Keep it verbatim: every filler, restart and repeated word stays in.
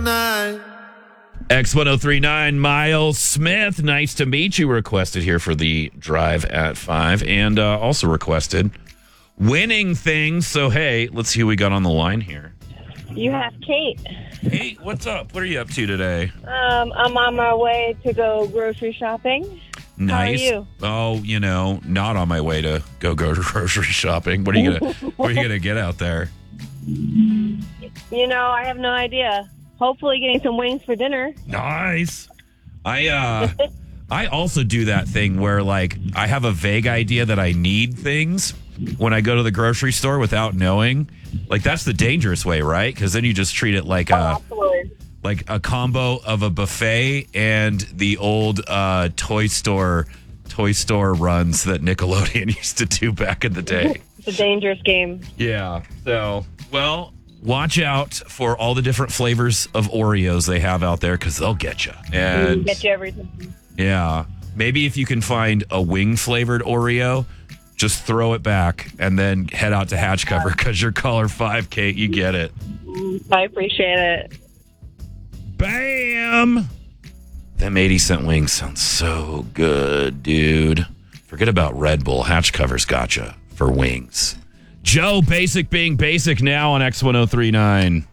X ten thirty-nine, Miles Smith, nice to meet you. Requested here for the drive at five, and uh, also requested winning things. So, hey, let's see who we got on the line here. You have Kate. Hey, what's up? What are you up to today? Um, I'm on my way to go grocery shopping. Nice. How are you? Oh, you know, not on my way to go go to grocery shopping. What are you gonna What are you gonna get out there? You know, I have no idea. Hopefully getting some wings for dinner. Nice. I uh I also do that thing where like I have a vague idea that I need things when I go to the grocery store without knowing. Like that's the dangerous way, right? Because then you just treat it like Oh, a absolutely. like a combo of a buffet and the old uh, toy store toy store runs that Nickelodeon used to do back in the day. It's a dangerous game. Yeah. So, well, watch out for all the different flavors of Oreos they have out there because they'll get you. And Get you everything. yeah, maybe if you can find a wing flavored Oreo, just throw it back and then head out to Hatch Cover because you're caller five, Kate. You get it. I appreciate it. Bam! Them eighty cent wings sound so good, dude. Forget about Red Bull. Hatch Cover's gotcha for wings. Joe, basic being basic now on X ten thirty-nine.